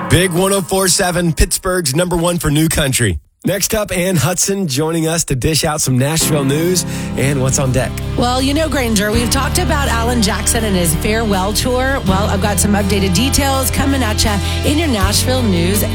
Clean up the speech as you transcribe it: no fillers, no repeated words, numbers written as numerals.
Big 104.7, Pittsburgh's number one for new country. Next up, Ann Hudson joining us to dish out some Nashville news and what's on deck. Well, you know, Granger, we've talked about Alan Jackson and his farewell tour. Well, I've got some updated details coming at you in your Nashville news